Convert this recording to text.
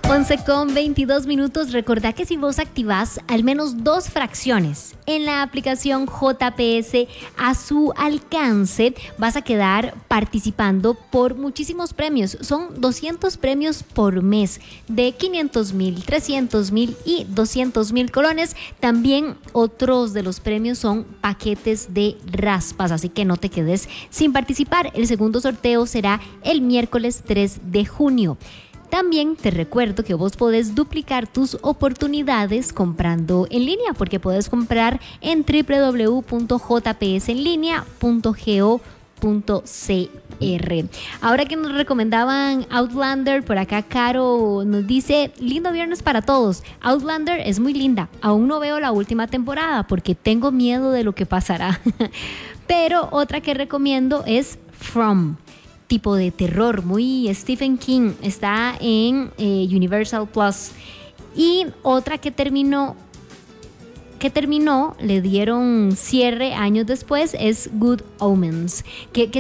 11:22. Recordá que si vos activás al menos 2 fracciones en la aplicación JPS a su alcance, vas a quedar participando por muchísimos premios. Son 200 premios por mes de 500,000, 300,000 y 200,000 colones. También otros de los premios son paquetes de raspas, así que no te quedes sin participar. El segundo sorteo será el miércoles 3 de junio. También te recuerdo que vos podés duplicar tus oportunidades comprando en línea, porque podés comprar en www.jpsenlinea.go.cr. Ahora que nos recomendaban Outlander, por acá Caro nos dice: lindo viernes para todos. Outlander es muy linda. Aún no veo la última temporada porque tengo miedo de lo que pasará. Pero otra que recomiendo es From, tipo de terror, muy Stephen King, está en Universal Plus. Y otra que terminó, le dieron cierre años después, es Good Omens, que